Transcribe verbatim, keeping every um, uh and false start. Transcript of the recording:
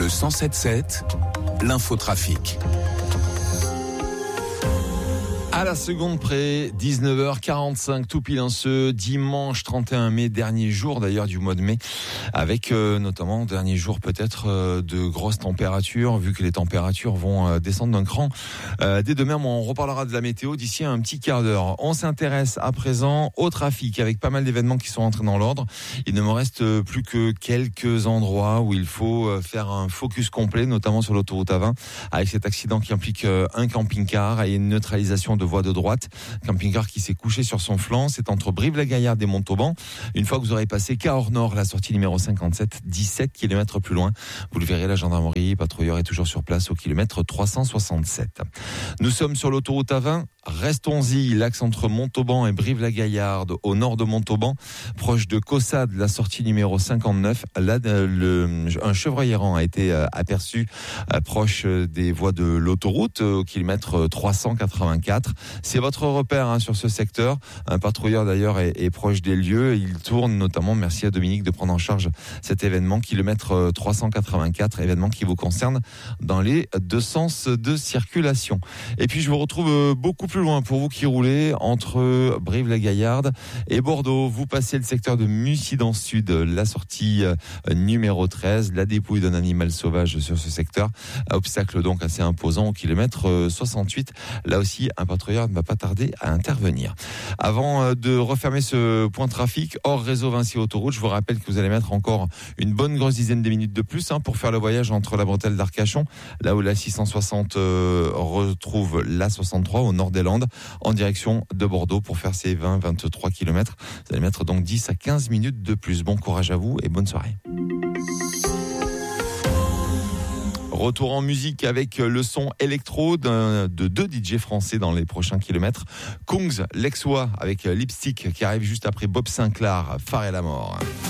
cent sept sept, l'infotrafic. À la seconde près, dix-neuf heures quarante-cinq, tout pile en ce dimanche trente et un mai, dernier jour d'ailleurs du mois de mai, avec euh, notamment dernier jour peut-être euh, de grosses températures, vu que les températures vont euh, descendre d'un cran. Euh, dès demain, on reparlera de la météo d'ici un petit quart d'heure. On s'intéresse à présent au trafic, avec pas mal d'événements qui sont entrés dans l'ordre. Il ne me reste plus que quelques endroits où il faut faire un focus complet, notamment sur l'autoroute A vingt, avec cet accident qui implique un camping-car et une neutralisation de voie de droite. Camping-car qui s'est couché sur son flanc. C'est entre Brive-la-Gaillarde et Montauban. Une fois que vous aurez passé Cahors Nord, la sortie numéro cinquante-sept, dix-sept kilomètres plus loin, vous le verrez, la gendarmerie patrouilleur est toujours sur place au kilomètre trois cent soixante-sept. Nous sommes sur l'autoroute A vingt. Restons-y, l'axe entre Montauban et Brive-la-Gaillarde, au nord de Montauban, proche de Caussade, la sortie numéro cinquante-neuf. Là, le, un chevreuil errant a été aperçu proche des voies de l'autoroute, au kilomètre trois cent quatre-vingt-quatre. C'est votre repère hein, sur ce secteur. Un patrouilleur d'ailleurs est, est proche des lieux. Il tourne notamment, merci à Dominique de prendre en charge cet événement, kilomètre trois cent quatre-vingt-quatre, événement qui vous concerne dans les deux sens de circulation. Et puis je vous retrouve beaucoup plus loin pour vous qui roulez entre Brive-la-Gaillarde et Bordeaux. Vous passez le secteur de Mussy dans le sud, la sortie numéro treize, la dépouille d'un animal sauvage sur ce secteur. Obstacle donc assez imposant au kilomètre soixante-huit. Là aussi, un patrouilleur ne va pas tarder à intervenir. Avant de refermer ce point trafic hors réseau Vinci Autoroute, je vous rappelle que vous allez mettre encore une bonne grosse dizaine de minutes de plus hein, pour faire le voyage entre la bretelle d'Arcachon, là où la six cent soixante euh, retrouve la soixante-trois au nord des Landes, en direction de Bordeaux pour faire ces vingt à vingt-trois kilomètres. Vous allez mettre donc dix à quinze minutes de plus. Bon courage à vous et bonne soirée. Retour en musique avec le son électro de deux D J français dans les prochains kilomètres. Kungs, Lexois avec Lipstick qui arrive juste après Bob Sinclair, Phare et la mort.